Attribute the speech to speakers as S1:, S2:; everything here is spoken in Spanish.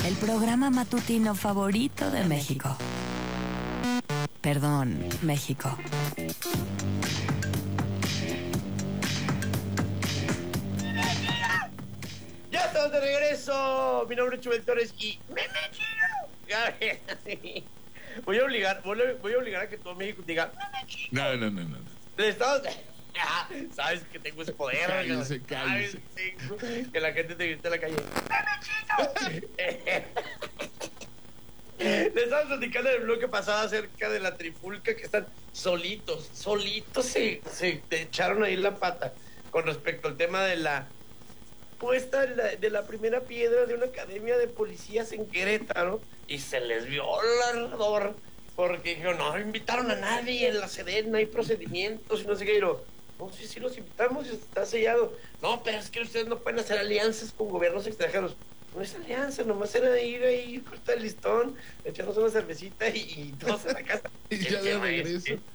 S1: El programa matutino favorito de México. Perdón, México.
S2: Ya estamos de regreso. Mi nombre es Chubel Torres y voy a obligar a que todo México diga
S3: No.
S2: Estamos... Sabes que tengo ese poder.
S3: Cállese.
S2: ¿Sabes? Que la gente te grita en la calle. Le estamos platicando en el bloque pasado acerca de la trifulca, que están solitos se echaron ahí la pata con respecto al tema de la puesta de la primera piedra de una academia de policías en Querétaro, y se les vio el ardor porque dijeron, no invitaron a nadie en la Sedena, hay procedimientos y no sé qué. Y no, sí los invitamos y está sellado. No, pero es que ustedes no pueden hacer alianzas con gobiernos extranjeros. No es alianza, nomás era ir ahí, cortar el listón, echarnos una cervecita y todos a la casa.
S3: Y ya de regreso.